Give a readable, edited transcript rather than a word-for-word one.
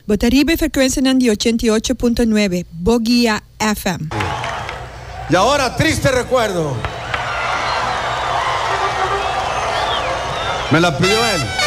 Botaribe frequenza di 88.9, Boguía FM. Y ahora, triste recuerdo. Me la pidió él.